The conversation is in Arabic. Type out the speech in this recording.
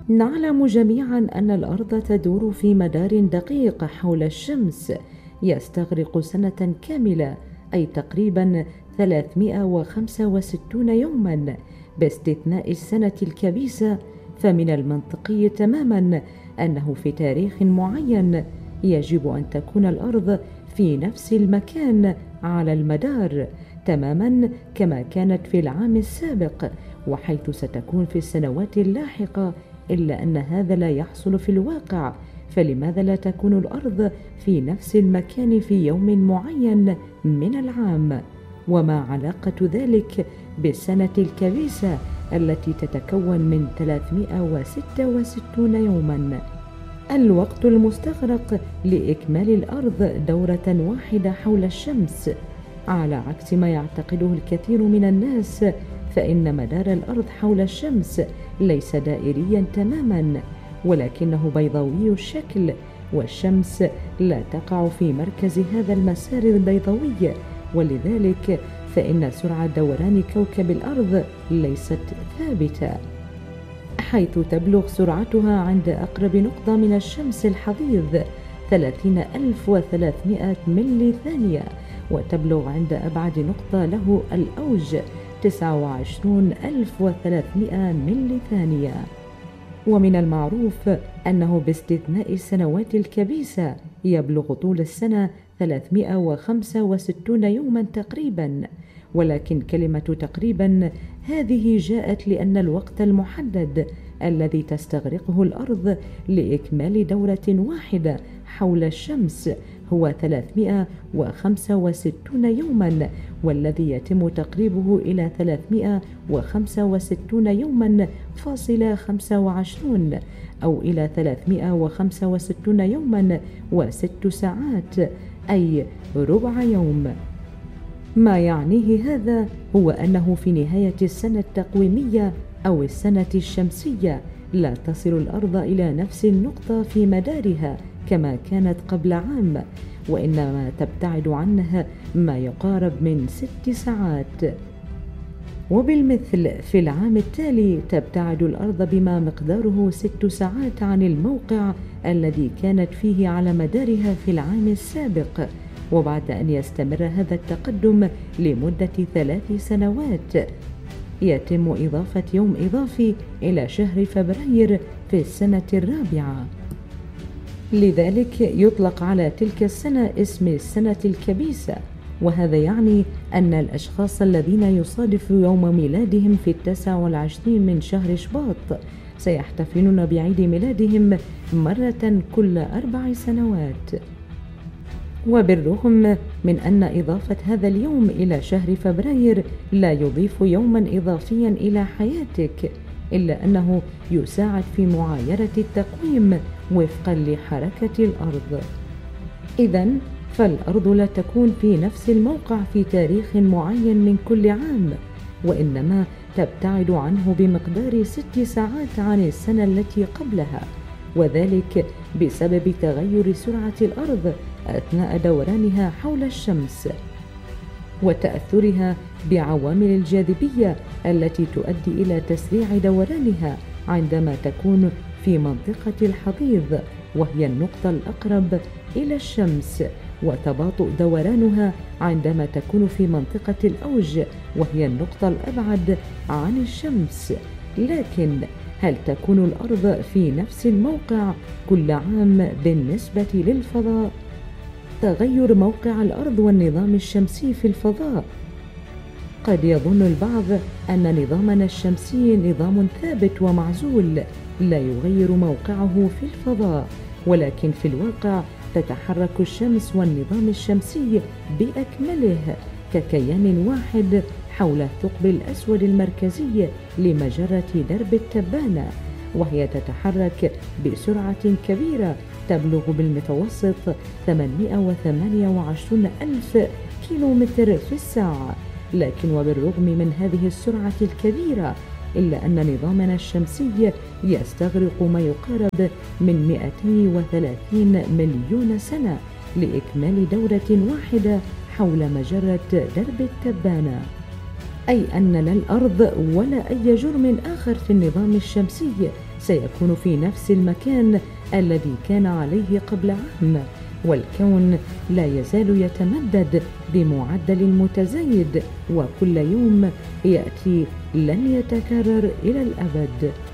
نعلم جميعا أن الأرض تدور في مدار دقيق حول الشمس يستغرق سنة كاملة، أي تقريبا 365 يوما باستثناء السنة الكبيسة. فمن المنطقي تماما أنه في تاريخ معين يجب أن تكون الأرض في نفس المكان على المدار تماما كما كانت في العام السابق وحيث ستكون في السنوات اللاحقة، إلا أن هذا لا يحصل في الواقع. فلماذا لا تكون الأرض في نفس المكان في يوم معين من العام؟ وما علاقة ذلك بالسنة الكبيسة التي تتكون من 366 يوما؟ الوقت المستغرق لإكمال الأرض دورة واحدة حول الشمس، على عكس ما يعتقده الكثير من الناس، فإن مدار الأرض حول الشمس ليس دائريا تماما ولكنه بيضاوي الشكل، والشمس لا تقع في مركز هذا المسار البيضاوي، ولذلك فإن سرعة دوران كوكب الأرض ليست ثابتة، حيث تبلغ سرعتها عند أقرب نقطة من الشمس الحضيض 30,300 ملي ثانية، وتبلغ عند أبعد نقطة له الأوج 29,300 ملي ثانية. ومن المعروف أنه باستثناء السنوات الكبيسة يبلغ طول السنة 365 يوما تقريبا، ولكن كلمة تقريبا هذه جاءت لأن الوقت المحدد الذي تستغرقه الأرض لإكمال دورة واحدة حول الشمس هو 365 يوما، والذي يتم تقريبه إلى 365 يوما فاصلة 25 أو إلى 365 يوما و6 ساعات، أي ربع يوم. ما يعنيه هذا هو أنه في نهاية السنة التقويمية أو السنة الشمسية لا تصل الأرض إلى نفس النقطة في مدارها كما كانت قبل عام، وإنما تبتعد عنها ما يقارب من 6 ساعات. وبالمثل في العام التالي تبتعد الأرض بما مقداره 6 ساعات عن الموقع الذي كانت فيه على مدارها في العام السابق. وبعد أن يستمر هذا التقدم لمدة 3 سنوات يتم إضافة يوم إضافي إلى شهر فبراير في السنة الرابعة، لذلك يطلق على تلك السنة اسم السنة الكبيسة. وهذا يعني أن الأشخاص الذين يصادف يوم ميلادهم في 29 من شهر شباط سيحتفلون بعيد ميلادهم مرة كل 4 سنوات. وبالرغم من أن إضافة هذا اليوم إلى شهر فبراير لا يضيف يوما إضافيا إلى حياتك، إلا أنه يساعد في معايرة التقويم وفقا لحركة الأرض. إذن فالأرض لا تكون في نفس الموقع في تاريخ معين من كل عام، وإنما تبتعد عنه بمقدار 6 ساعات عن السنة التي قبلها، وذلك بسبب تغير سرعة الأرض أثناء دورانها حول الشمس وتأثرها بعوامل الجاذبية التي تؤدي إلى تسريع دورانها عندما تكون في منطقة الحضيض وهي النقطة الأقرب إلى الشمس، وتباطؤ دورانها عندما تكون في منطقة الأوج وهي النقطة الأبعد عن الشمس. لكن هل تكون الأرض في نفس الموقع كل عام بالنسبة للفضاء؟ تغير موقع الأرض والنظام الشمسي في الفضاء. قد يظن البعض أن نظامنا الشمسي نظام ثابت ومعزول لا يغير موقعه في الفضاء، ولكن في الواقع تتحرك الشمس والنظام الشمسي بأكمله ككيان واحد حول الثقب الأسود المركزي لمجرة درب التبانة، وهي تتحرك بسرعة كبيرة تبلغ بالمتوسط 828 ألف كيلومتر في الساعة. لكن وبالرغم من هذه السرعة الكبيرة إلا أن نظامنا الشمسي يستغرق ما يقارب من 230 مليون سنة لإكمال دورة واحدة حول مجرة درب التبانة. أي أن لا الأرض ولا أي جرم آخر في النظام الشمسي سيكون في نفس المكان الذي كان عليه قبل عام، والكون لا يزال يتمدد بمعدل متزايد، وكل يوم يأتي لن يتكرر إلى الأبد.